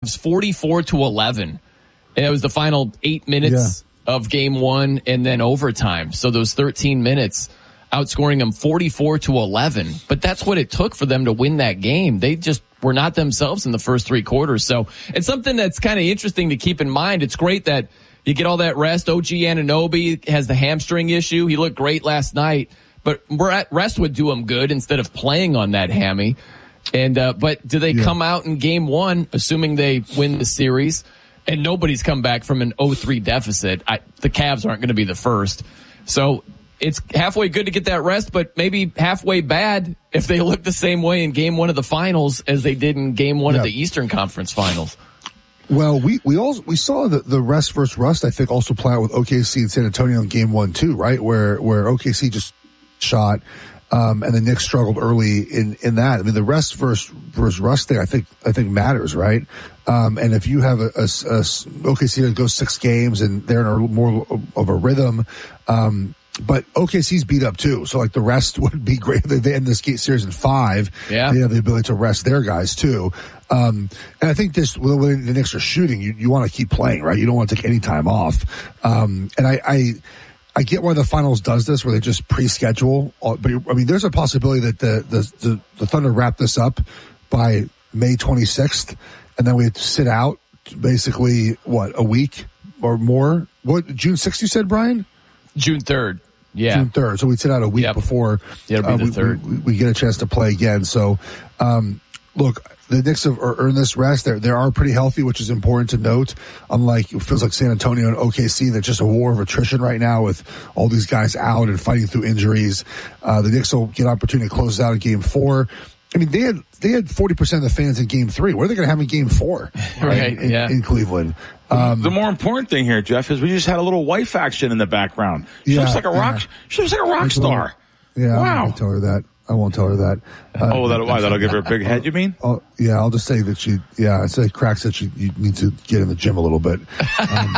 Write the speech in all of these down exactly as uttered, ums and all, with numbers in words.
Cavs forty-four to eleven. And it was the final eight minutes yeah. of game one and then overtime. So those thirteen minutes outscoring them forty-four to eleven. But that's what it took for them to win that game. They just were not themselves in the first three quarters. So it's something that's kind of interesting to keep in mind. It's great that you get all that rest. O G Anunoby has the hamstring issue. He looked great last night, but rest would do him good instead of playing on that hammy. And, uh, but do they yeah. come out in game one, assuming they win the series, and nobody's come back from an oh three deficit? I, the Cavs aren't going to be the first. So it's halfway good to get that rest, but maybe halfway bad if they look the same way in game one of the finals as they did in game one yeah. of the Eastern Conference Finals. Well, we, we also, we saw the, the rest versus rust, I think, also play out with O K C and San Antonio in game one too, right? Where, where O K C just shot, um, and the Knicks struggled early in, in that. I mean, the rest versus, versus rust thing, I think, I think matters, right? Um, and if you have a, a, a O K C that goes six games and they're in a more of a rhythm, um, but O K C's beat up too, so like the rest would be great. They end this series in five. Yeah, they have the ability to rest their guys too. Um, and I think this, when the Knicks are shooting, you, you want to keep playing, right? You don't want to take any time off. Um, and I, I, I get why the finals does this, where they just pre-schedule. But I mean, there's a possibility that the the the, the Thunder wrap this up by May twenty-sixth, and then we sit out basically what, a week or more. What, June sixth? You said, Brian? June third. Yeah. June third. So we sit out a week yep. before It'll be uh, the we, third. We, we get a chance to play again. So, um, look, the Knicks have earned this rest. They they are pretty healthy, which is important to note. Unlike, it feels like San Antonio and O K C, that's just a war of attrition right now with all these guys out and fighting through injuries. Uh, the Knicks will get an opportunity to close out in game four. I mean, they had they had forty percent of the fans in game three. What are they going to have in game four? Right, right in, yeah. in Cleveland. Um, the more important thing here, Jeff, is we just had a little wife action in the background. She yeah, looks like a rock. Yeah. She looks like a rock star. Yeah, wow. I won't tell her that. I won't tell her that. Uh, oh, that why? That'll give her a big head, you mean? Oh, yeah, I'll just say that she, yeah, I say Crack said she, you need to get in the gym a little bit. Um,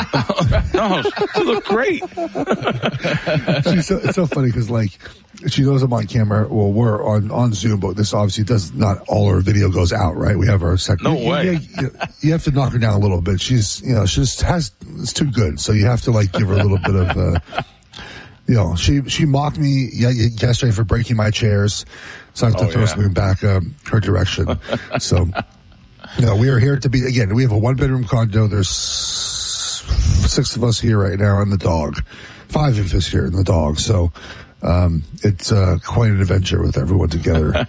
no, she looked great. She's so, it's so funny because, like, she knows I'm on camera. Well, we're on, on Zoom, but this obviously does not, all our video goes out, right? We have our second. No way. You, you, you have to knock her down a little bit. She's, you know, she just has, it's too good. So you have to, like, give her a little bit of, uh, you know, she, she mocked me yesterday for breaking my chairs. So I have to oh, throw yeah. something back, um, her direction. So, you know, we are here to be, again, we have a one bedroom condo. There's six of us here right now and the dog. Five of us here and the dog. So, um, it's, uh, quite an adventure with everyone together.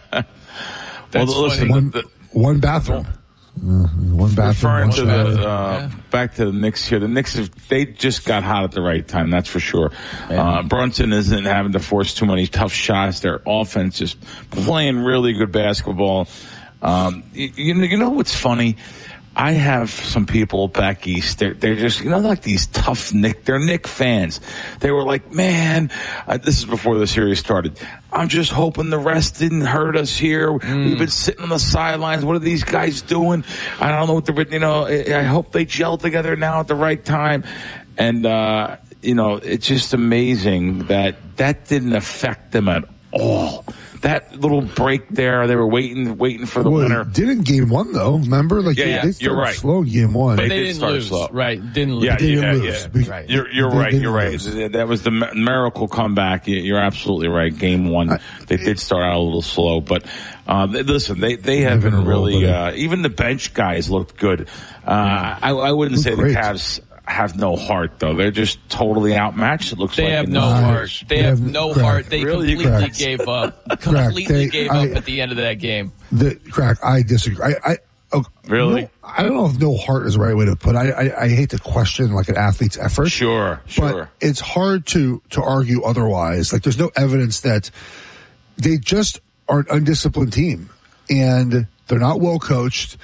well, listen, one, the, one bathroom. Uh, one bathroom. Referring one to shower. the, uh, yeah. back to the Knicks here. The Knicks, have, they just got hot at the right time, that's for sure. Uh, Brunson isn't having to force too many tough shots. Their offense just playing really good basketball. Um, you, you know, you know what's funny? I have some people back east. They're, they're just, you know, like these tough Knick, they're Knick fans. They were like, man, uh, this is before the series started. I'm just hoping the rest didn't hurt us here. Mm. We've been sitting on the sidelines. What are these guys doing? I don't know what they're, you know, I hope they gel together now at the right time. And, uh, you know, it's just amazing that that didn't affect them at all. That little break there, they were waiting, waiting for the well, winner. Did in game one though? Remember, like yeah, they, yeah, they started you're right. slow in game one. But they, they did didn't start lose, slow. right? Didn't lose. Yeah, they didn't yeah, lose. yeah. Right. You're, you're they right. You're lose. right. That was the miracle comeback. You're absolutely right. Game one, I, they did start out a little slow, but uh, listen, they they have been really. Uh, even the bench guys looked good. Uh, I, I wouldn't say great. the Cavs have no heart, though. They're just totally outmatched, it looks they like. They have no heart. They, they have, have no crack. heart. They really? completely Crack. gave up. Completely they, gave I, up at the end of that game. The Crack, I disagree. I, I oh, Really? No, I don't know if no heart is the right way to put it. I, I, I hate to question, like, an athlete's effort. Sure, sure. But it's hard to, to argue otherwise. Like, there's no evidence that they just are an undisciplined team. And they're not well coached.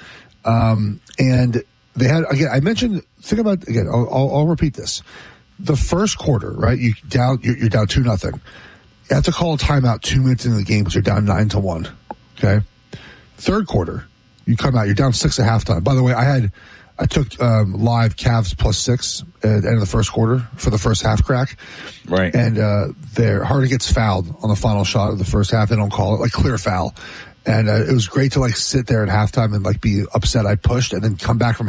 Um, and they had, again, I mentioned, think about, again, I'll, I'll, I'll repeat this. The first quarter, right? You down, you're, you're down two nothing. You have to call a timeout two minutes into the game because you're down nine to one. Okay. Third quarter, you come out, you're down six at halftime. By the way, I had, I took, um, live Cavs plus six at the end of the first quarter for the first half Crack. Right. And, uh, there, Harden gets fouled on the final shot of the first half. They don't call it, like, clear foul. And uh, it was great to, like, sit there at halftime and, like, be upset I pushed and then come back from